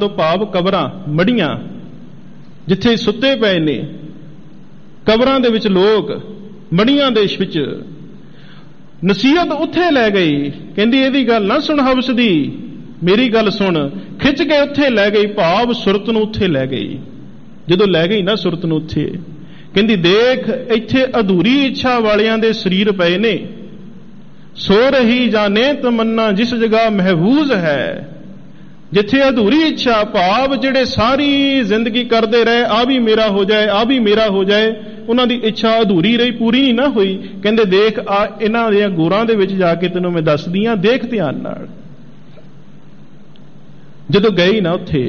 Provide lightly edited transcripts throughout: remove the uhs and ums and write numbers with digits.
ਤੋਂ ਭਾਵ ਕਬਰਾਂ ਮੜੀਆਂ ਜਿੱਥੇ ਸੁੱਤੇ ਪਏ ਨੇ, ਕਬਰਾਂ ਦੇ ਵਿੱਚ ਲੋਕ, ਮੜੀਆਂ ਦੇਸ਼ ਵਿੱਚ। ਨਸੀਹਤ ਉੱਥੇ ਲੈ ਗਈ, ਕਹਿੰਦੀ ਇਹਦੀ ਗੱਲ ਨਾ ਸੁਣ ਹਵਸ ਦੀ, ਮੇਰੀ ਗੱਲ ਸੁਣ। ਖਿੱਚ ਕੇ ਉੱਥੇ ਲੈ ਗਈ, ਭਾਵ ਸੁਰਤ ਨੂੰ ਉੱਥੇ ਲੈ ਗਈ। ਜਦੋਂ ਲੈ ਗਈ ਨਾ ਸੁਰਤ ਨੂੰ ਉੱਥੇ, ਕਹਿੰਦੀ ਦੇਖ ਇੱਥੇ ਅਧੂਰੀ ਇੱਛਾ ਵਾਲਿਆਂ ਦੇ ਸਰੀਰ ਪਏ ਨੇ। ਸੋ ਰਹੀ ਜਾਣੇ ਤਮੰਨਾ ਜਿਸ ਜਗ੍ਹਾ ਮਹਿਬੂਜ਼ ਹੈ। ਜਿੱਥੇ ਅਧੂਰੀ ਇੱਛਾ, ਭਾਵ ਜਿਹੜੇ ਸਾਰੀ ਜ਼ਿੰਦਗੀ ਕਰਦੇ ਰਹੇ ਆ ਵੀ ਮੇਰਾ ਹੋ ਜਾਏ, ਆ ਵੀ ਮੇਰਾ ਹੋ ਜਾਏ, ਉਹਨਾਂ ਦੀ ਇੱਛਾ ਅਧੂਰੀ ਰਹੀ, ਪੂਰੀ ਨਹੀਂ ਨਾ ਹੋਈ। ਕਹਿੰਦੇ ਦੇਖ ਆ ਇਹਨਾਂ ਦੀਆਂ ਗੋਰਾਂ ਦੇ ਵਿੱਚ ਜਾ ਕੇ ਤੈਨੂੰ ਮੈਂ ਦੱਸਦੀ ਆਂ, ਦੇਖ ਧਿਆਨ ਨਾਲ। ਜਦੋਂ ਗਈ ਨਾ ਉੱਥੇ,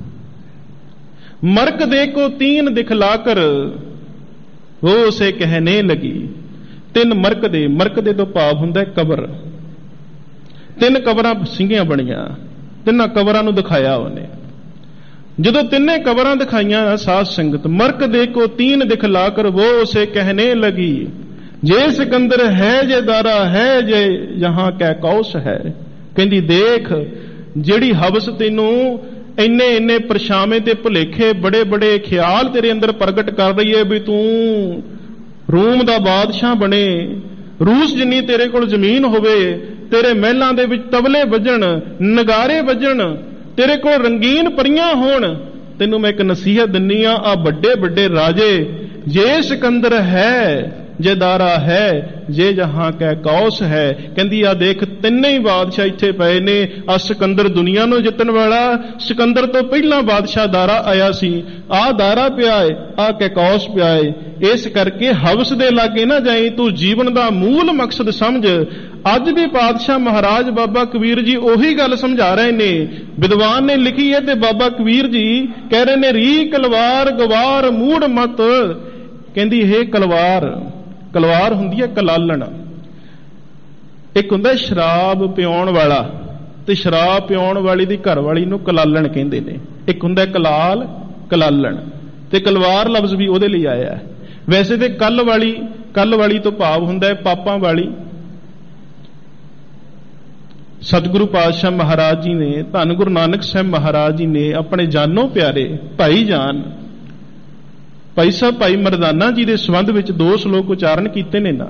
ਮਰਕ ਦੇ ਕੋ ਤੀਨ ਦਿਖਲਾ ਕਰ वो उसे कहने लगी। ਤਿੰਨ ਮਰਕ ਦੇ ਤੋਂ ਭਾਵ ਹੁੰਦਾ ਕਬਰ। ਤਿੰਨ ਕਬਰਾਂ ਸਿੰਘੀਆਂ ਬਣੀਆਂ, ਤਿੰਨਾਂ ਕਬਰਾਂ ਨੂੰ ਦਿਖਾਇਆ ਉਹਨੇ। ਜਦੋਂ ਤਿੰਨੇ ਕਬਰਾਂ ਦਿਖਾਈਆਂ ਸਾਧ ਸੰਗਤ, ਮਰਕ ਦੇ ਕੋ ਤੀਨ ਦਿਖਲਾ ਕਰ वो उसे कहने लगी। ਜੇ ਸਿਕੰਦਰ ਹੈ ਜੇ ਦਾਰਾ ਹੈ ਜੇ ਜਹਾਂ ਕੈ ਕੌਸ ਹੈ। ਕਹਿੰਦੀ ਦੇਖ ਜਿਹੜੀ ਹਵਸ ਤੈਨੂੰ ਇੰਨੇ ਪਰਛਾਵੇਂ ਤੇ ਭੁਲੇਖੇ, ਬੜੇ ਬੜੇ ਖਿਆਲ ਤੇਰੇ ਅੰਦਰ ਪ੍ਰਗਟ ਕਰ ਰਹੀ ਹੈ ਵੀ ਤੂੰ ਰੂਮ ਦਾ ਬਾਦਸ਼ਾਹ ਬਣੇ, ਰੂਸ ਜਿੰਨੀ ਤੇਰੇ ਕੋਲ ਜ਼ਮੀਨ ਹੋਵੇ, ਤੇਰੇ ਮਹਿਲਾਂ ਦੇ ਵਿੱਚ ਤਬਲੇ ਵੱਜਣ, ਨਗਾਰੇ ਵੱਜਣ, ਤੇਰੇ ਕੋਲ ਰੰਗੀਨ ਪਰੀਆਂ ਹੋਣ। ਤੈਨੂੰ ਮੈਂ ਇੱਕ ਨਸੀਹਤ ਦਿੰਨੀ ਆ, ਆ ਵੱਡੇ ਵੱਡੇ ਰਾਜੇ, ਜੇ ਸਿਕੰਦਰ ਹੈ ਜੇ ਦਾਰਾ ਹੈ ਜੇ ਜਹਾਂ ਕੈ ਕੌਸ ਹੈ। ਕਹਿੰਦੀ ਆ ਦੇਖ ਤਿੰਨੇ ਹੀ ਬਾਦਸ਼ਾਹ ਇੱਥੇ ਪਏ ਨੇ। ਆ ਸਿਕੰਦਰ ਦੁਨੀਆ ਨੂੰ ਜਿੱਤਣ ਵਾਲਾ, ਸਿਕੰਦਰ ਤੋਂ ਪਹਿਲਾਂ ਬਾਦਸ਼ਾਹ ਦਾਰਾ ਆਇਆ ਸੀ, ਆ ਦਾਰਾ ਪਿਆ ਏ, ਆ ਕੈ ਕੌਸ ਪਿਆ ਏ। ਇਸ ਕਰਕੇ ਹਵਸ ਦੇ ਲਾਗੇ ਨਾ ਜਾਈ, ਤੂੰ ਜੀਵਨ ਦਾ ਮੂਲ ਮਕਸਦ ਸਮਝ। ਅੱਜ ਵੀ ਪਾਤਸ਼ਾਹ ਮਹਾਰਾਜ ਬਾਬਾ ਕਬੀਰ ਜੀ ਉਹੀ ਗੱਲ ਸਮਝਾ ਰਹੇ ਨੇ। ਵਿਦਵਾਨ ਨੇ ਲਿਖੀ ਹੈ ਤੇ ਬਾਬਾ ਕਬੀਰ ਜੀ ਕਹਿ ਰਹੇ ਨੇ, ਰੀ ਕਲਵਾਰ ਗਵਾਰ ਮੂੜ ਮਤ। ਕਹਿੰਦੀ ਇਹ ਕਲਵਾਰ ਹੁੰਦੀ ਹੈ ਕਲਾਲਣ। ਇੱਕ ਹੁੰਦਾ ਸ਼ਰਾਬ ਪਿਆਉਣ ਵਾਲਾ, ਤੇ ਸ਼ਰਾਬ ਪਿਆਉਣ ਵਾਲੀ ਦੀ ਘਰ ਵਾਲੀ ਨੂੰ ਕਲਾਲਣ ਕਹਿੰਦੇ ਨੇ। ਇੱਕ ਹੁੰਦਾ ਕਲਾਲਣ, ਤੇ ਕਲਵਾਰ ਲਫ਼ਜ਼ ਵੀ ਉਹਦੇ ਲਈ ਆਇਆ ਹੈ। ਵੈਸੇ ਤੇ ਕੱਲ ਵਾਲੀ ਤੋਂ ਭਾਵ ਹੁੰਦਾ ਹੈ ਪਾਪਾਂ ਵਾਲੀ। ਸਤਿਗੁਰੂ ਪਾਤਸ਼ਾਹ ਮਹਾਰਾਜ ਜੀ ਨੇ, ਧੰਨ ਗੁਰੂ ਨਾਨਕ ਸਾਹਿਬ ਮਹਾਰਾਜ ਜੀ ਨੇ ਆਪਣੇ ਜਾਨੋਂ ਪਿਆਰੇ ਭਾਈ ਸਾਹਿਬ ਭਾਈ ਮਰਦਾਨਾ ਜੀ ਦੇ ਸੰਬੰਧ ਵਿੱਚ 2 ਸ਼ਲੋਕ ਉਚਾਰਨ ਕੀਤੇ ਨੇ ਨਾ।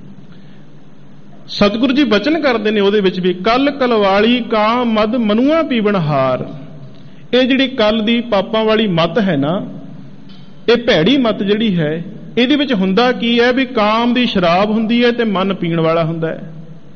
ਸਤਿਗੁਰੂ ਜੀ ਬਚਨ ਕਰਦੇ ਨੇ ਉਹਦੇ ਵਿੱਚ ਵੀ, ਕੱਲ ਕਲਵਾਲੀ ਕਾਂ ਮਦ ਮਨੂਆ ਪੀਵਣ ਹਾਰ। ਇਹ ਜਿਹੜੀ ਕੱਲ ਦੀ ਪਾਪਾਂ ਵਾਲੀ ਮੱਤ ਹੈ ਨਾ, ਇਹ ਭੈੜੀ ਮੱਤ ਜਿਹੜੀ ਹੈ, ਇਹਦੇ ਵਿੱਚ ਹੁੰਦਾ ਕੀ ਹੈ ਵੀ ਕਾਮ ਦੀ ਸ਼ਰਾਬ ਹੁੰਦੀ ਹੈ ਤੇ ਮਨ ਪੀਣ ਵਾਲਾ ਹੁੰਦਾ ਹੈ।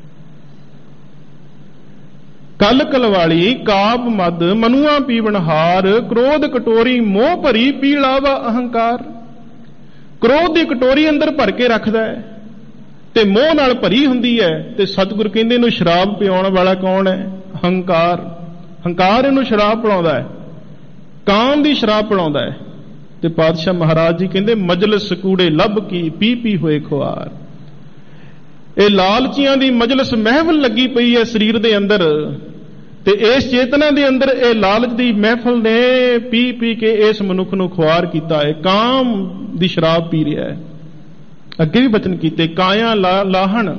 ਕੱਲ ਕਲਵਾਲੀ ਕਾਪ ਮਦ ਮਨੂਆ ਪੀਵਣ ਹਾਰ। ਕ੍ਰੋਧ ਕਟੋਰੀ ਮੋਹ ਭਰੀ ਪੀ ਲਾਵਾ ਅਹੰਕਾਰ। ਕ੍ਰੋਧ ਦੀ ਕਟੋਰੀ ਅੰਦਰ ਭਰ ਕੇ ਰੱਖਦਾ ਹੈ ਤੇ ਮੋਹ ਨਾਲ ਭਰੀ ਹੁੰਦੀ ਹੈ। ਤੇ ਸਤਿਗੁਰ ਕਹਿੰਦੇ ਇਹਨੂੰ ਸ਼ਰਾਬ ਪਿਆਉਣ ਵਾਲਾ ਕੌਣ ਹੈ? ਹੰਕਾਰ ਇਹਨੂੰ ਸ਼ਰਾਬ ਪਿਲਾਉਂਦਾ ਹੈ, ਕਾਮ ਦੀ ਸ਼ਰਾਬ ਪਿਲਾਉਂਦਾ ਹੈ। ਤੇ ਪਾਤਸ਼ਾਹ ਮਹਾਰਾਜ ਜੀ ਕਹਿੰਦੇ, ਮਜਲਿਸ ਕੂੜੇ ਲੱਭ ਕੀ ਪੀ ਪੀ ਹੋਏ ਖੁਆਰ। ਇਹ ਲਾਲਚੀਆਂ ਦੀ ਮਜਲਿਸ ਮਹਿਫਲ ਲੱਗੀ ਪਈ ਹੈ ਸਰੀਰ ਦੇ ਅੰਦਰ, ਤੇ ਇਸ ਚੇਤਨਾ ਦੇ ਅੰਦਰ ਇਹ ਲਾਲਚ ਦੀ ਮਹਿਫਲ ਨੇ ਪੀ ਪੀ ਕੇ ਇਸ ਮਨੁੱਖ ਨੂੰ ਖੁਆਰ ਕੀਤਾ ਹੈ। ਕਾਮ ਦੀ ਸ਼ਰਾਬ ਪੀ ਰਿਹਾ ਹੈ। ਅੱਗੇ ਵੀ ਬਚਨ ਕੀਤੇ, ਕਾਇਆ ਲਾਹਣ।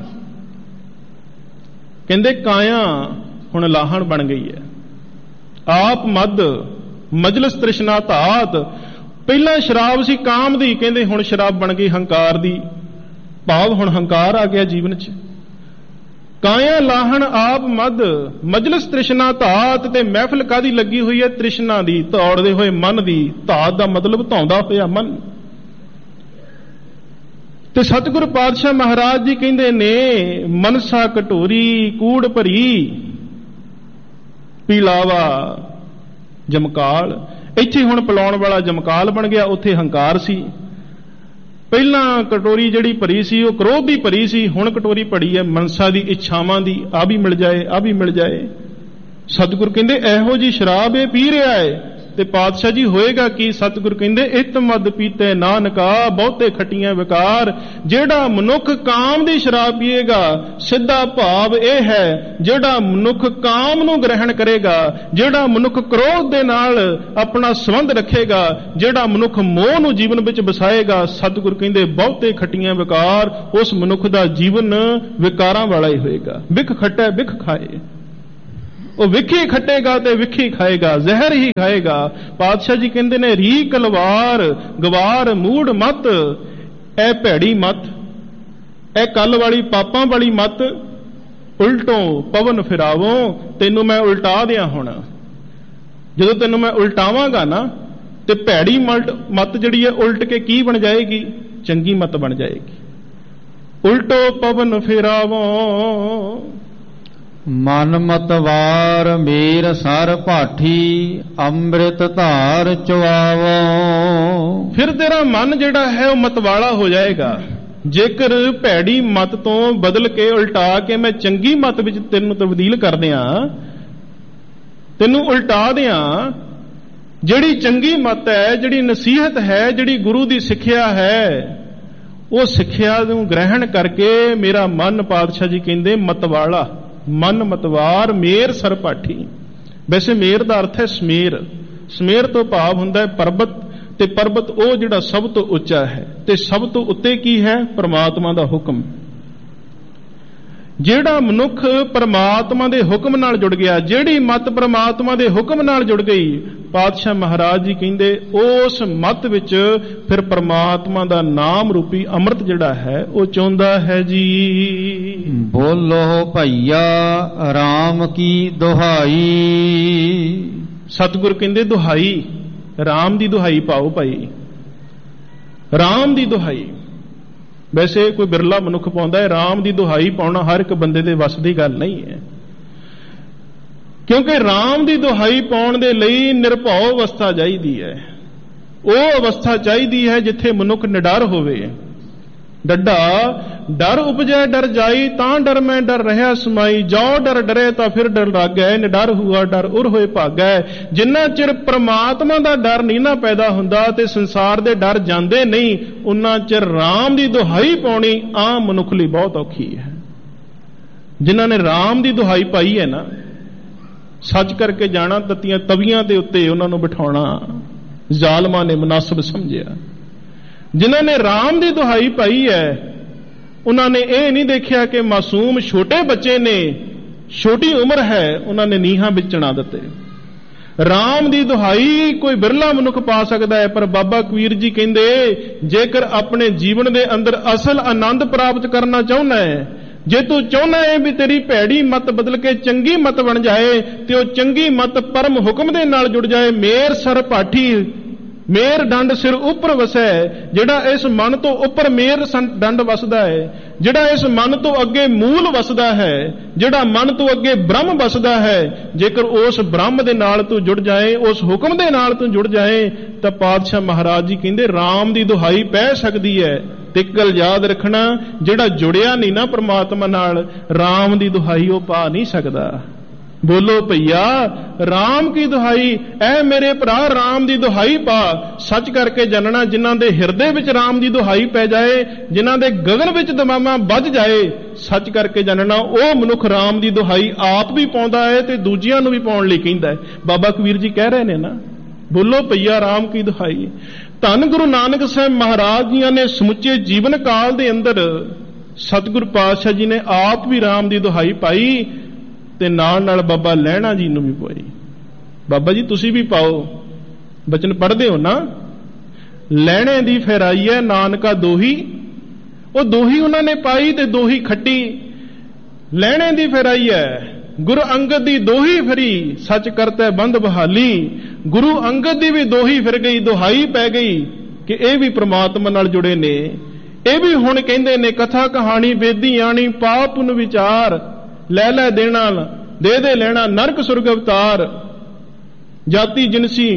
ਕਹਿੰਦੇ ਕਾਇਆ ਹੁਣ ਲਾਹਣ ਬਣ ਗਈ ਹੈ। ਆਪ ਮਦ ਮਜਲਿਸ ਤ੍ਰਿਸ਼ਨਾ ਧਾਤ। ਪਹਿਲਾਂ ਸ਼ਰਾਬ ਸੀ ਕਾਮ ਦੀ, ਕਹਿੰਦੇ ਹੁਣ ਸ਼ਰਾਬ ਬਣ ਗਈ ਹੰਕਾਰ ਦੀ, ਭਾਵ ਹੁਣ ਹੰਕਾਰ ਆ ਗਿਆ ਜੀਵਨ 'ਚ। ਕਾਇਆ ਲਾਹਣ ਆਪ ਮਦ ਮਜਲਿਸ ਤ੍ਰਿਸ਼ਨਾ ਧਾਤ। ਤੇ ਮਹਿਫਲ ਕਾਦੀ ਲੱਗੀ ਹੋਈ ਹੈ? ਤ੍ਰਿਸ਼ਨਾ ਦੀ, ਧੌੜਦੇ ਹੋਏ ਮਨ ਦੀ। ਧਾਤ ਦਾ ਮਤਲਬ ਧੌਂਦਾ ਹੋਇਆ ਮਨ। ਤੇ ਸਤਿਗੁਰੂ ਪਾਤਸ਼ਾਹ ਮਹਾਰਾਜ ਜੀ ਕਹਿੰਦੇ ਨੇ, ਮਨਸਾ ਕਟੋਰੀ ਕੂੜ ਭਰੀ ਪੀਲਾਵਾ ਜਮਕਾਲ। ਇੱਥੇ ਹੁਣ ਪਿਲਾਉਣ ਵਾਲਾ ਜਮਕਾਲ ਬਣ ਗਿਆ, ਉੱਥੇ ਹੰਕਾਰ ਸੀ। ਪਹਿਲਾਂ ਕਟੋਰੀ ਜਿਹੜੀ ਭਰੀ ਸੀ ਉਹ ਕ੍ਰੋਧ ਦੀ ਭਰੀ ਸੀ, ਹੁਣ ਕਟੋਰੀ ਭਰੀ ਹੈ ਮਨਸਾ ਦੀ, ਇੱਛਾਵਾਂ ਦੀ। ਆ ਵੀ ਮਿਲ ਜਾਏ, ਆ ਵੀ ਮਿਲ ਜਾਏ। ਸਤਿਗੁਰ ਕਹਿੰਦੇ ਇਹੋ ਜੀ ਸ਼ਰਾਬ ਇਹ ਪੀ ਰਿਹਾ ਹੈ। ਤੇ ਪਾਤਸ਼ਾਹ ਜੀ ਹੋਏਗਾ ਕੀ? ਸਤਿਗੁਰ ਕਹਿੰਦੇ, ਇਤ ਮਦ ਪੀਤੇ ਨਾਨਕਾ ਬਹੁਤੇ ਖੱਟੀਆਂ ਵਿਕਾਰ। ਜਿਹੜਾ ਮਨੁੱਖ ਕਾਮ ਦੀ ਸ਼ਰਾਬ ਪੀਏਗਾ, ਸਿੱਧਾ ਭਾਵ ਇਹ ਹੈ ਜਿਹੜਾ ਮਨੁੱਖ ਕਾਮ ਨੂੰ ਗ੍ਰਹਿਣ ਕਰੇਗਾ, ਜਿਹੜਾ ਮਨੁੱਖ ਕ੍ਰੋਧ ਦੇ ਨਾਲ ਆਪਣਾ ਸੰਬੰਧ ਰੱਖੇਗਾ, ਜਿਹੜਾ ਮਨੁੱਖ ਮੋਹ ਨੂੰ ਜੀਵਨ ਵਿੱਚ ਵਸਾਏਗਾ, ਸਤਿਗੁਰ ਕਹਿੰਦੇ ਬਹੁਤੇ ਖੱਟੀਆਂ ਵਿਕਾਰ। ਉਸ ਮਨੁੱਖ ਦਾ ਜੀਵਨ ਵਿਕਾਰਾਂ ਵਾਲਾ ਹੀ ਹੋਏਗਾ। ਬਿਖ ਖੱਟੈ ਬਿਖ ਖਾਏ। ਉਹ ਵਿਖੀ ਖੱਟੇਗਾ ਤੇ ਵਿਖੀ ਖਾਏਗਾ, ਜ਼ਹਿਰ ਹੀ ਖਾਏਗਾ। ਪਾਤਸ਼ਾਹ ਜੀ ਕਹਿੰਦੇ ਨੇ, ਰੀ ਕਲਵਾਰ ਗਵਾਰ ਮੂੜ ਮਤ, ਇਹ ਭੈੜੀ ਮਤ, ਇਹ ਕੱਲ ਵਾਲੀ ਪਾਪਾਂ ਵਾਲੀ ਮਤ, ਉਲਟੋਂ ਪਵਨ ਫਿਰਾਵੋਂ, ਤੈਨੂੰ ਮੈਂ ਉਲਟਾ ਦਿਆਂ। ਹੁਣ ਜਦੋਂ ਤੈਨੂੰ ਮੈਂ ਉਲਟਾਵਾਂਗਾ ਨਾ ਤੇ ਭੈੜੀ ਮਤ ਜਿਹੜੀ ਹੈ ਉਲਟ ਕੇ ਕੀ ਬਣ ਜਾਏਗੀ? ਚੰਗੀ ਮਤ ਬਣ ਜਾਏਗੀ। ਉਲਟੋ ਪਵਨ ਫਿਰਾਵੋਂ, ਮਨ ਮਤਵਾਰ ਮੇਰ ਸਰ ਭਾਠੀ, ਅੰਮ੍ਰਿਤ ਧਾਰ ਚੁਆਵੋ। ਫਿਰ ਤੇਰਾ ਮਨ ਜਿਹੜਾ ਹੈ ਉਹ ਮਤਵਾਲਾ ਹੋ ਜਾਏਗਾ। ਜੇਕਰ ਭੈੜੀ ਮਤ ਤੋਂ ਬਦਲ ਕੇ ਉਲਟਾ ਕੇ ਮੈਂ ਚੰਗੀ ਮਤ ਵਿੱਚ ਤੈਨੂੰ ਤਬਦੀਲ ਕਰ ਦਿਆਂ, ਤੈਨੂੰ ਉਲਟਾ ਦਿਆਂ, ਜਿਹੜੀ ਚੰਗੀ ਮਤ ਹੈ, ਜਿਹੜੀ ਨਸੀਹਤ ਹੈ, ਜਿਹੜੀ ਗੁਰੂ ਦੀ ਸਿੱਖਿਆ ਹੈ, ਉਹ ਸਿੱਖਿਆ ਨੂੰ ਗ੍ਰਹਿਣ ਕਰਕੇ ਮੇਰਾ ਮਨ, ਪਾਤਸ਼ਾਹ ਜੀ ਕਹਿੰਦੇ, ਮਤਵਾਲਾ, ਮਨ ਮਤਵਾਰ ਮੇਰ ਸਰਪਾਠੀ। ਵੈਸੇ ਮੇਰ ਦਾ ਅਰਥ ਹੈ ਸਮੇਰ। ਸਮੇਰ ਤੋਂ ਭਾਵ ਹੁੰਦਾ ਹੈ ਪਰਬਤ, ਤੇ ਪਰਬਤ ਉਹ ਜਿਹੜਾ ਸਭ ਤੋਂ ਉੱਚਾ ਹੈ, ਤੇ ਸਭ ਤੋਂ ਉੱਤੇ ਕੀ ਹੈ? ਪਰਮਾਤਮਾ ਦਾ ਹੁਕਮ। ਜਿਹੜਾ ਮਨੁੱਖ ਪਰਮਾਤਮਾ ਦੇ ਹੁਕਮ ਨਾਲ ਜੁੜ ਗਿਆ, ਜਿਹੜੀ ਮਤ ਪਰਮਾਤਮਾ ਦੇ ਹੁਕਮ ਨਾਲ ਜੁੜ ਗਈ, ਪਾਤਸ਼ਾਹ ਮਹਾਰਾਜ ਜੀ ਕਹਿੰਦੇ ਉਸ ਮਤ ਵਿੱਚ ਫਿਰ ਪਰਮਾਤਮਾ ਦਾ ਨਾਮ ਰੂਪੀ ਅੰਮ੍ਰਿਤ ਜਿਹੜਾ ਹੈ ਉਹ ਚੋਂਦਾ ਹੈ ਜੀ। ਬੋਲੋ ਭਈਆ ਰਾਮ ਕੀ ਦੁਹਾਈ। ਸਤਿਗੁਰ ਕਹਿੰਦੇ ਦੁਹਾਈ, ਰਾਮ ਦੀ ਦੁਹਾਈ ਪਾਓ ਭਾਈ, ਰਾਮ ਦੀ ਦੁਹਾਈ। ਵੈਸੇ ਕੋਈ ਬਿਰਲਾ ਮਨੁੱਖ ਪਾਉਂਦਾ ਹੈ, ਰਾਮ ਦੀ ਦੁਹਾਈ ਪਾਉਣਾ ਹਰ ਇੱਕ ਬੰਦੇ ਦੇ ਵੱਸ ਦੀ ਗੱਲ ਨਹੀਂ ਹੈ, ਕਿਉਂਕਿ ਰਾਮ ਦੀ ਦੁਹਾਈ ਪਾਉਣ ਦੇ ਲਈ ਨਿਰਭਉ ਅਵਸਥਾ ਚਾਹੀਦੀ ਹੈ। ਉਹ ਅਵਸਥਾ ਚਾਹੀਦੀ ਹੈ ਜਿੱਥੇ ਮਨੁੱਖ ਨਿਡਰ ਹੋਵੇ। ਡੱਡਾ ਡਰ ਉਪਜੈ ਡਰ ਜਾਈ, ਤਾਂ ਡਰ ਮੈਂ ਡਰ ਰਿਹਾ ਸਮਾਈ, ਜੋ ਡਰ ਡਰੇ ਤਾਂ ਫਿਰ ਡਰ ਲੱਗੈ, ਨਿਡਰ ਹੁਆ ਡਰ ਉਰ ਹੋਏ ਭਾਗੈ। ਜਿੰਨਾ ਚਿਰ ਪ੍ਰਮਾਤਮਾ ਦਾ ਡਰ ਨਹੀਂ ਨਾ ਪੈਦਾ ਹੁੰਦਾ ਤੇ ਸੰਸਾਰ ਦੇ ਡਰ ਜਾਂਦੇ ਨਹੀਂ, ਉਨਾ ਚਿਰ ਰਾਮ ਦੀ ਦੁਹਾਈ ਪਾਉਣੀ ਆਮ ਮਨੁੱਖ ਲਈ ਬਹੁਤ ਔਖੀ ਹੈ। ਜਿਨ੍ਹਾਂ ਨੇ ਰਾਮ ਦੀ ਦੁਹਾਈ ਪਾਈ ਹੈ ਨਾ, ਸੱਚ ਕਰਕੇ ਜਾਣਾ, ਤਤੀਆਂ ਤਵੀਆਂ ਦੇ ਉੱਤੇ ਉਹਨਾਂ ਨੂੰ ਬਿਠਾਉਣਾ ਜ਼ਾਲਮਾਂ ਨੇ ਮੁਨਾਸਬ ਸਮਝਿਆ। ਜਿਨ੍ਹਾਂ ਨੇ ਰਾਮ ਦੀ ਦੁਹਾਈ ਪਾਈ ਹੈ, ਉਹਨਾਂ ਨੇ ਇਹ ਨਹੀਂ ਦੇਖਿਆ ਕਿ ਮਾਸੂਮ ਛੋਟੇ ਬੱਚੇ ਨੇ, ਛੋਟੀ ਉਮਰ ਹੈ, ਉਹਨਾਂ ਨੇ ਨੀਹਾਂ ਵਿੱਚ ਚਣਾ ਦਿੱਤੇ। ਰਾਮ ਦੀ ਦੁਹਾਈ ਕੋਈ ਬਿਰਲਾ ਮਨੁੱਖ ਪਾ ਸਕਦਾ ਹੈ, ਪਰ ਬਾਬਾ ਕਬੀਰ ਜੀ ਕਹਿੰਦੇ ਜੇਕਰ ਆਪਣੇ ਜੀਵਨ ਦੇ ਅੰਦਰ ਅਸਲ ਆਨੰਦ ਪ੍ਰਾਪਤ ਕਰਨਾ ਚਾਹੁੰਦਾ ਹੈ, ਜੇ ਤੂੰ ਚਾਹੁੰਦਾ ਹੈ ਵੀ ਤੇਰੀ ਭੈੜੀ ਮਤ ਬਦਲ ਕੇ ਚੰਗੀ ਮਤ ਬਣ ਜਾਏ ਤੇ ਉਹ ਚੰਗੀ ਮਤ ਪਰਮ ਹੁਕਮ ਦੇ ਨਾਲ ਜੁੜ ਜਾਏ, ਮੇਰ ਸਰ ਭਾਠੀ, ਮੇਰ ਡੰਡ ਸਿਰ ਉੱਪਰ ਵਸੈ। ਜਿਹੜਾ ਇਸ ਮਨ ਤੋਂ ਉੱਪਰ ਮੇਰ ਡੰਡ ਵਸਦਾ ਹੈ, ਜਿਹੜਾ ਇਸ ਮਨ ਤੋਂ ਅੱਗੇ ਮੂਲ ਵਸਦਾ ਹੈ, ਜਿਹੜਾ ਮਨ ਤੋਂ ਅੱਗੇ ਬ੍ਰਹਮ ਵਸਦਾ ਹੈ, ਜੇਕਰ ਉਸ ਬ੍ਰਹਮ ਦੇ ਨਾਲ ਤੂੰ ਜੁੜ ਜਾਏ, ਉਸ ਹੁਕਮ ਦੇ ਨਾਲ ਤੂੰ ਜੁੜ ਜਾਏ, ਤਾਂ ਪਾਤਸ਼ਾਹ ਮਹਾਰਾਜ ਜੀ ਕਹਿੰਦੇ ਰਾਮ ਦੀ ਦੁਹਾਈ ਪੈ ਸਕਦੀ ਹੈ। ਤੇ ਇੱਕ ਗੱਲ ਯਾਦ ਰੱਖਣਾ, ਜਿਹੜਾ ਜੁੜਿਆ ਨਹੀਂ ਨਾ ਪਰਮਾਤਮਾ ਨਾਲ, ਰਾਮ ਦੀ ਦੁਹਾਈ ਉਹ ਪਾ ਨਹੀਂ ਸਕਦਾ। ਬੋਲੋ ਭਈਆ ਰਾਮ ਕੀ ਦੁਹਾਈ, ਐ ਮੇਰੇ ਭਰਾ ਰਾਮ ਦੀ ਦੁਹਾਈ ਪਾ। ਸੱਚ ਕਰਕੇ ਜਾਣਨਾ, ਜਿਨ੍ਹਾਂ ਦੇ ਹਿਰਦੇ ਵਿੱਚ ਰਾਮ ਦੀ ਦੁਹਾਈ ਪੈ ਜਾਏ, ਜਿਨ੍ਹਾਂ ਦੇ ਗਗਨ ਵਿੱਚ ਦਮਾਮਾ ਵੱਜ ਜਾਏ, ਸੱਚ ਕਰਕੇ ਜਾਣਨਾ ਉਹ ਮਨੁੱਖ ਰਾਮ ਦੀ ਦੁਹਾਈ ਆਪ ਵੀ ਪਾਉਂਦਾ ਹੈ ਤੇ ਦੂਜਿਆਂ ਨੂੰ ਵੀ ਪਾਉਣ ਲਈ ਕਹਿੰਦਾ ਹੈ। ਬਾਬਾ ਕਬੀਰ ਜੀ ਕਹਿ ਰਹੇ ਨੇ ਨਾ, ਬੋਲੋ ਭਈਆ ਰਾਮ ਕੀ ਦੁਹਾਈ। ਧੰਨ ਗੁਰੂ ਨਾਨਕ ਸਾਹਿਬ ਮਹਾਰਾਜ ਜੀਆਂ ਨੇ ਸਮੁੱਚੇ ਜੀਵਨ ਕਾਲ ਦੇ ਅੰਦਰ ਸਤਿਗੁਰ ਪਾਤਸ਼ਾਹ ਜੀ ਨੇ ਆਪ ਵੀ ਰਾਮ ਦੀ ਦੁਹਾਈ ਪਾਈ ਤੇ ਨਾਲ ਨਾਲ ਬਾਬਾ ਲਹਿਣਾ ਜੀ ਨੂੰ ਵੀ ਪਾਈ। ਬਾਬਾ ਜੀ ਤੁਸੀਂ ਵੀ ਪਾਓ, ਬਚਨ ਪੜ੍ਹਦੇ ਹੋ ਨਾ। ਲਹਿਣੇ ਦੀ ਫੇਰਾਈ ਹੈ ਨਾਨਕਾ ਦੋਹੀ, ਉਹ ਦੋਹੀ ਉਹਨਾਂ ਨੇ ਪਾਈ ਤੇ ਦੋਹੀ ਖੱਟੀ। ਲਹਿਣੇ ਦੀ ਫੇਰਾਈ ਹੈ, ਗੁਰੂ ਅੰਗਦ ਦੀ ਦੋਹੀ ਫਰੀ, ਸੱਚ ਕਰਤੈ ਬੰਦ ਬਹਾਲੀ। ਗੁਰੂ ਅੰਗਦ ਦੀ ਵੀ ਦੋਹੀ ਫਿਰ ਗਈ, ਦੁਹਾਈ ਪੈ ਗਈ ਕਿ ਇਹ ਵੀ ਪ੍ਰਮਾਤਮਾ ਨਾਲ ਜੁੜੇ ਨੇ। ਇਹ ਵੀ ਹੁਣ ਕਹਿੰਦੇ ਨੇ ਕਥਾ ਕਹਾਣੀ ਵੇਦੀ ਆਣੀ, ਪਾਪ ਨੂੰ ਵਿਚਾਰ, ਲੈ ਲੈ ਦੇਣਾ ਦੇ ਦੇ ਲੈਣਾ, ਨਰਕ ਸੁਰਗ ਅਵਤਾਰ, ਜਾਤੀ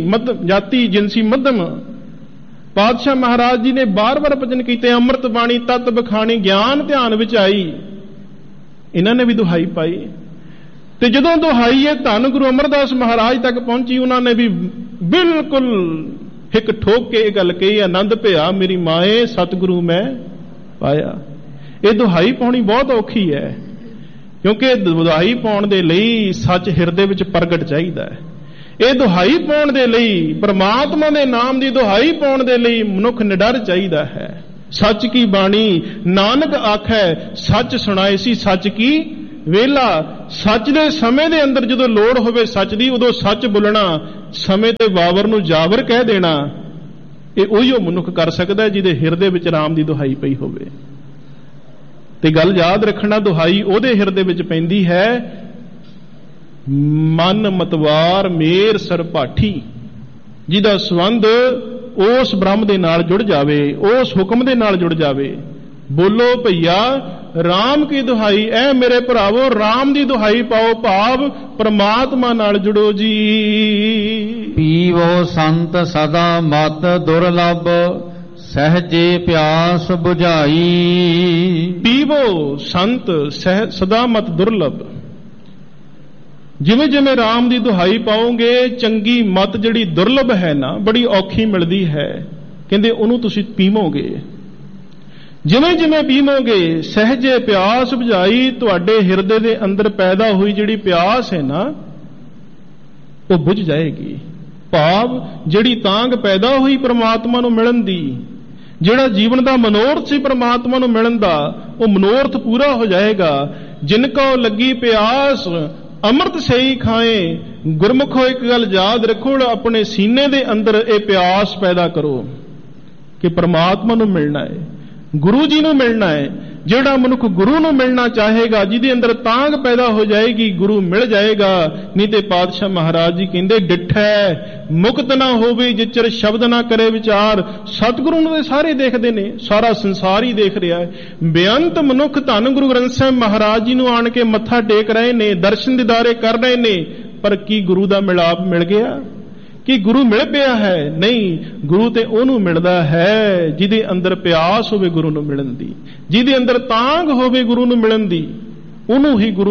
ਜਿਨਸੀ ਮੱਧਮ। ਪਾਤਸ਼ਾਹ ਮਹਾਰਾਜ ਜੀ ਨੇ ਬਾਰ-ਬਾਰ ਭਜਨ ਕੀਤੇ, ਅੰਮ੍ਰਿਤ ਬਾਣੀ ਤਤ ਬਖਾਣੀ, ਗਿਆਨ ਧਿਆਨ ਵਿੱਚ ਆਈ। ਇਹਨਾਂ ਨੇ ਵੀ ਦੁਹਾਈ ਪਾਈ ਤੇ ਜਦੋਂ ਦੁਹਾਈ ਹੈ ਧੰਨ ਗੁਰੂ ਅਮਰਦਾਸ ਮਹਾਰਾਜ ਤੱਕ ਪਹੁੰਚੀ, ਉਹਨਾਂ ਨੇ ਵੀ ਬਿਲਕੁਲ ਇੱਕ ਠੋਕ ਕੇ ਇਹ ਗੱਲ ਕਹੀ, ਆਨੰਦ ਭਿਆ ਮੇਰੀ ਮਾਏ ਸਤਿਗੁਰੂ ਮੈਂ ਪਾਇਆ। ਇਹ ਦੁਹਾਈ ਪਾਉਣੀ ਬਹੁਤ ਔਖੀ ਹੈ, ਕਿਉਂਕਿ ਦੁਹਾਈ ਪਾਉਣ ਦੇ ਲਈ ਸੱਚ ਹਿਰਦੇ ਵਿੱਚ ਪ੍ਰਗਟ ਚਾਹੀਦਾ ਹੈ। ਇਹ ਦੁਹਾਈ ਪਾਉਣ ਦੇ ਲਈ, ਪਰਮਾਤਮਾ ਦੇ ਨਾਮ ਦੀ ਦੁਹਾਈ ਪਾਉਣ ਦੇ ਲਈ ਮਨੁੱਖ ਨਿਡਰ ਚਾਹੀਦਾ ਹੈ। ਸੱਚ ਕੀ ਬਾਣੀ ਨਾਨਕ ਆਖੈ, ਸੱਚ ਸੁਣਾਏ ਸੀ ਸੱਚ ਕੀ ਵੇਲਾ। ਸੱਚ ਦੇ ਸਮੇਂ ਦੇ ਅੰਦਰ ਜਦੋਂ ਲੋੜ ਹੋਵੇ ਸੱਚ ਦੀ, ਉਦੋਂ ਸੱਚ ਬੋਲਣਾ, ਸਮੇਂ ਤੇ ਬਾਬਰ ਨੂੰ ਜਾਬਰ ਕਹਿ ਦੇਣਾ, ਇਹ ਉਹੀਓ ਮਨੁੱਖ ਕਰ ਸਕਦਾ ਜਿਹਦੇ ਹਿਰਦੇ ਵਿੱਚ ਰਾਮ ਦੀ ਦੁਹਾਈ ਪਈ ਹੋਵੇ। ਤੇ ਗੱਲ ਯਾਦ ਰੱਖਣਾ, ਦੁਹਾਈ ਉਹਦੇ ਹਿਰਦੇ ਵਿੱਚ ਪੈਂਦੀ ਹੈ, ਮਨ ਮਤਵਾਰ ਮੇਰ ਸਰਪਾਠੀ, ਜਿਹਦਾ ਸੰਬੰਧ ਉਸ ਬ੍ਰਹਮ ਦੇ ਨਾਲ ਜੁੜ ਜਾਵੇ, ਉਸ ਹੁਕਮ ਦੇ ਨਾਲ ਜੁੜ ਜਾਵੇ। ਬੋਲੋ ਭਈਆ ਰਾਮ ਕੀ ਦੁਹਾਈ, ਐ ਮੇਰੇ ਭਰਾਵੋ ਰਾਮ ਦੀ ਦੁਹਾਈ ਪਾਓ, ਭਾਵ ਪ੍ਰਮਾਤਮਾ ਨਾਲ ਜੁੜੋ ਜੀ। ਪੀਵੋ ਸੰਤ ਸਦਾ ਮਤ ਦੁਰਲਭ, ਸਹਜੇ ਪਿਆਸ ਬੁਝਾਈ। ਪੀਵੋ ਸੰਤ ਸਦਾ ਮਤ ਦੁਰਲਭ, ਜਿਵੇਂ ਜਿਵੇਂ ਰਾਮ ਦੀ ਦੁਹਾਈ ਪਾਓਗੇ, ਚੰਗੀ ਮਤ ਜਿਹੜੀ ਦੁਰਲਭ ਹੈ ਨਾ, ਬੜੀ ਔਖੀ ਮਿਲਦੀ ਹੈ, ਕਹਿੰਦੇ ਉਹਨੂੰ ਤੁਸੀਂ ਪੀਵੋਗੇ। ਜਿਵੇਂ ਜਿਵੇਂ ਪੀਵੋਗੇ, ਸਹਜੇ ਪਿਆਸ ਬੁਝਾਈ, ਤੁਹਾਡੇ ਹਿਰਦੇ ਦੇ ਅੰਦਰ ਪੈਦਾ ਹੋਈ ਜਿਹੜੀ ਪਿਆਸ ਹੈ ਨਾ, ਉਹ ਬੁਝ ਜਾਏਗੀ। ਭਾਵ ਜਿਹੜੀ ਤਾਂਘ ਪੈਦਾ ਹੋਈ ਪ੍ਰਮਾਤਮਾ ਨੂੰ ਮਿਲਣ ਦੀ, ਜਿਹੜਾ ਜੀਵਨ ਦਾ ਮਨੋਰਥ ਸੀ ਪ੍ਰਮਾਤਮਾ ਨੂੰ ਮਿਲਣ ਦਾ, ਉਹ ਮਨੋਰਥ ਪੂਰਾ ਹੋ ਜਾਏਗਾ। ਜਿਨ ਕੋ ਲੱਗੀ ਪਿਆਸ ਅੰਮ੍ਰਿਤ ਸਹੀ ਖਾਏ, ਗੁਰਮੁਖੋ ਇੱਕ ਗੱਲ ਯਾਦ ਰੱਖੋ, ਆਪਣੇ ਸੀਨੇ ਦੇ ਅੰਦਰ ਇਹ ਪਿਆਸ ਪੈਦਾ ਕਰੋ ਕਿ ਪ੍ਰਮਾਤਮਾ ਨੂੰ ਮਿਲਣਾ ਹੈ, ਗੁਰੂ ਜੀ ਨੂੰ ਮਿਲਣਾ ਹੈ। ਜਿਹੜਾ ਮਨੁੱਖ ਗੁਰੂ ਨੂੰ ਮਿਲਣਾ ਚਾਹੇਗਾ, ਜਿਹਦੇ ਅੰਦਰ ਤਾਂਘ ਪੈਦਾ ਹੋ ਜਾਏਗੀ, ਗੁਰੂ ਮਿਲ ਜਾਏਗਾ। ਨਹੀਂ ਤੇ ਪਾਤਸ਼ਾਹ ਮਹਾਰਾਜ ਜੀ ਕਹਿੰਦੇ, ਡਿਠੈ ਮੁਕਤ ਨਾ ਹੋਵੇ ਜਿਚਰ ਸ਼ਬਦ ਨਾ ਕਰੇ ਵਿਚਾਰ। ਸਤਿਗੁਰੂ ਨੂੰ ਸਾਰੇ ਦੇਖਦੇ ਨੇ, ਸਾਰਾ ਸੰਸਾਰ ਹੀ ਦੇਖ ਰਿਹਾ ਹੈ। ਬੇਅੰਤ ਮਨੁੱਖ ਧੰਨ ਗੁਰੂ ਗ੍ਰੰਥ ਸਾਹਿਬ ਮਹਾਰਾਜ ਜੀ ਨੂੰ ਆਣ ਕੇ ਮੱਥਾ ਟੇਕ ਰਹੇ ਨੇ, ਦਰਸ਼ਨ ਦੀਦਾਰੇ ਕਰ ਰਹੇ ਨੇ, ਪਰ ਕੀ ਗੁਰੂ ਦਾ ਮਿਲਾਪ ਮਿਲ ਗਿਆ? ਕਿ ਗੁਰੂ ਮਿਲ ਪਿਆ ਹੈ? ਨਹੀਂ, ਗੁਰੂ ਤੇ ਉਹਨੂੰ ਮਿਲਦਾ ਹੈ ਜਿਹਦੇ ਅੰਦਰ ਪਿਆਸ ਹੋਵੇ ਗੁਰੂ ਨੂੰ ਮਿਲਣ ਦੀ, ਜਿਹਦੇ ਅੰਦਰ ਤਾਂਘ ਹੋਵੇ ਗੁਰੂ ਨੂੰ ਮਿਲਣ ਦੀ, ਉਹਨੂੰ ਹੀ ਗੁਰੂ